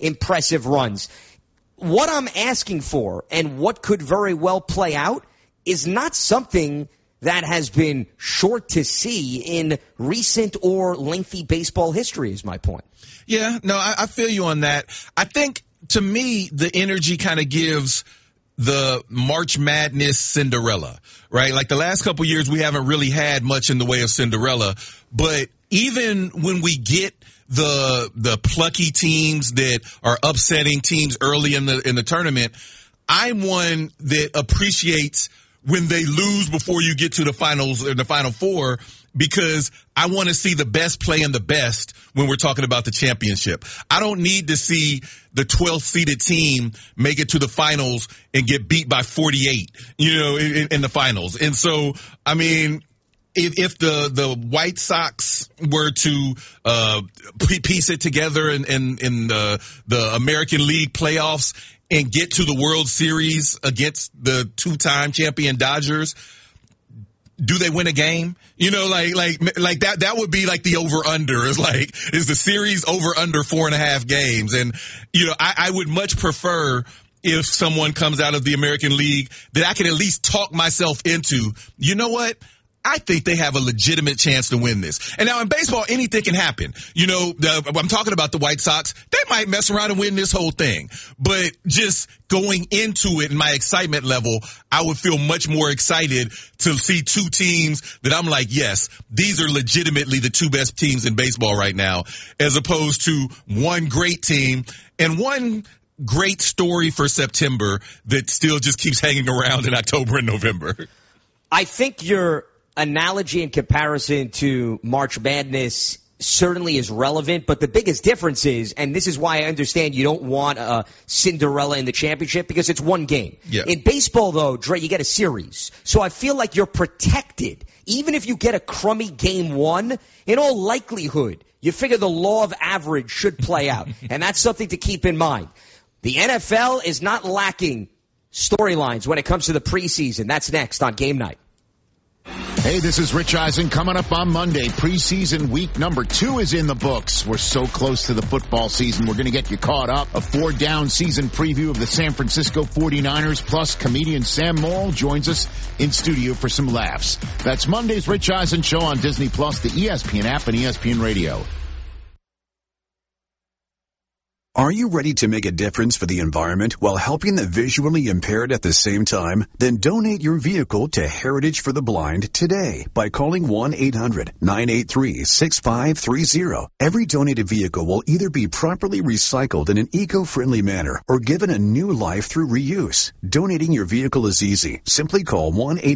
impressive runs. What I'm asking for and what could very well play out is not something that has been short to see in recent or lengthy baseball history, is my point. Yeah, no, I feel you on that. I think, to me, the energy kind of gives the March Madness Cinderella, right? Like the last couple years, we haven't really had much in the way of Cinderella, but even when we get the plucky teams that are upsetting teams early in the tournament, I'm one that appreciates when they lose before you get to the finals or the Final Four, because I want to see the best playing the best when we're talking about the championship. I don't need to see the 12th seeded team make it to the finals and get beat by 48, in the finals. And so, I mean, if the White Sox were to piece it together in the American League playoffs and get to the World Series against the two-time champion Dodgers, do they win a game? Like that would be like the over-under. Is the series over-under 4.5 games? And, I would much prefer if someone comes out of the American League that I can at least talk myself into, you know what? I think they have a legitimate chance to win this. And now in baseball, anything can happen. I'm talking about the White Sox. They might mess around and win this whole thing. But just going into it, in my excitement level, I would feel much more excited to see two teams that I'm like, yes, these are legitimately the two best teams in baseball right now, as opposed to one great team and one great story for September that still just keeps hanging around in October and November. I think your analogy in comparison to March Madness certainly is relevant, but the biggest difference is, and this is why I understand you don't want a Cinderella in the championship, because it's one game. Yeah. In baseball, though, Dre, you get a series. So I feel like you're protected. Even if you get a crummy game one, in all likelihood, you figure the law of average should play out. And that's something to keep in mind. The NFL is not lacking storylines when it comes to the preseason. That's next on Game Night. Hey, this is Rich Eisen. Coming up on Monday, preseason week number 2 is in the books. We're so close to the football season. We're going to get you caught up. A 4-down season preview of the San Francisco 49ers, plus comedian Sam Morrill joins us in studio for some laughs. That's Monday's Rich Eisen Show on Disney+, the ESPN app, and ESPN Radio. Are you ready to make a difference for the environment while helping the visually impaired at the same time? Then donate your vehicle to Heritage for the Blind today by calling 1-800-983-6530. Every donated vehicle will either be properly recycled in an eco-friendly manner or given a new life through reuse. Donating your vehicle is easy. Simply call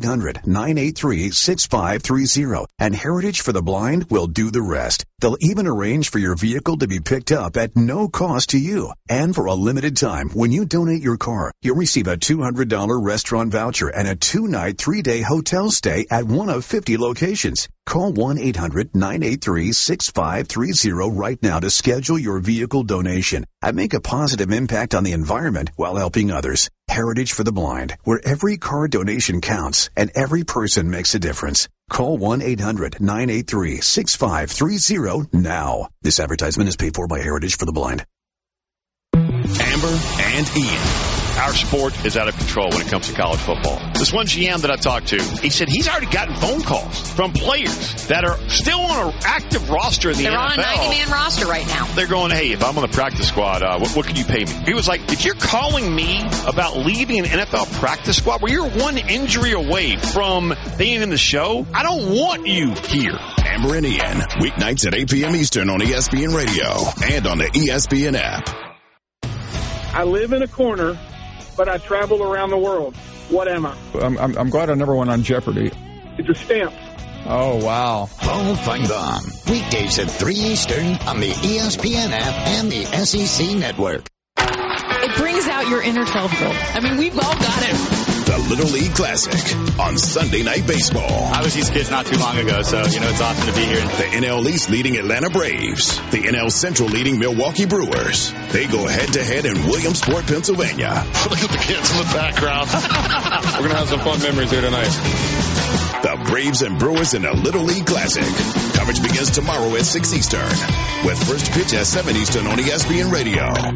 1-800-983-6530 and Heritage for the Blind will do the rest. They'll even arrange for your vehicle to be picked up at no cost to you. And for a limited time, when you donate your car, you'll receive a $200 restaurant voucher and a 2-night, 3-day hotel stay at one of 50 locations. Call 1-800-983-6530 right now to schedule your vehicle donation and make a positive impact on the environment while helping others. Heritage for the Blind, where every car donation counts and every person makes a difference. Call 1-800-983-6530 now. This advertisement is paid for by Heritage for the Blind. Amber and Ian. Our sport is out of control when it comes to college football. This one GM that I talked to, he said he's already gotten phone calls from players that are still on an active roster in the NFL. They're on a 90-man roster right now. They're going, hey, if I'm on the practice squad, what can you pay me? He was like, if you're calling me about leaving an NFL practice squad where you're one injury away from being in the show, I don't want you here. Amber and Ian, weeknights at 8 p.m. Eastern on ESPN Radio and on the ESPN app. I live in a corner, but I travel around the world. What am I? I'm glad I never went on Jeopardy. It's a stamp. Oh, wow. Paul Feinbaum. Weekdays at 3 Eastern on the ESPN app and the SEC Network. It brings out your inner 12-year-old. I mean, we've all got it. The Little League Classic on Sunday Night Baseball. I was these kids not too long ago, so, it's awesome to be here. The NL East leading Atlanta Braves. The NL Central leading Milwaukee Brewers. They go head-to-head in Williamsport, Pennsylvania. Look at the kids in the background. We're going to have some fun memories here tonight. The Braves and Brewers in a Little League Classic. Coverage begins tomorrow at 6 Eastern. With first pitch at 7 Eastern on ESPN Radio.